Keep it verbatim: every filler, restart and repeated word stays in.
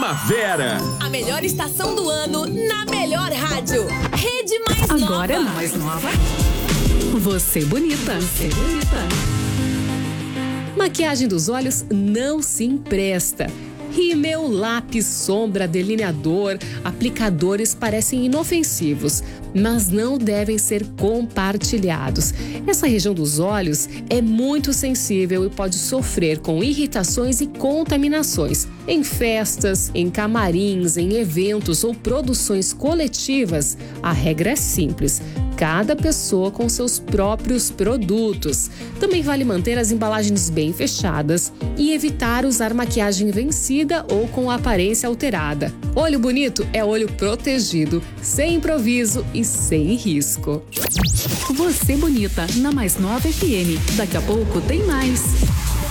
Primavera. A melhor estação do ano na melhor rádio. Rede Mais Nova. Agora é mais nova. Você bonita. Você bonita. Maquiagem dos olhos não se empresta. Rímel, lápis, sombra, delineador, aplicadores parecem inofensivos, mas não devem ser compartilhados. Essa região dos olhos é muito sensível e pode sofrer com irritações e contaminações. Em festas, em camarins, em eventos ou produções coletivas, a regra é simples. Cada pessoa com seus próprios produtos. Também vale manter as embalagens bem fechadas e evitar usar maquiagem vencida ou com aparência alterada. Olho bonito é olho protegido, sem improviso e sem risco. Você bonita, na Mais Nova F M. Daqui a pouco tem mais.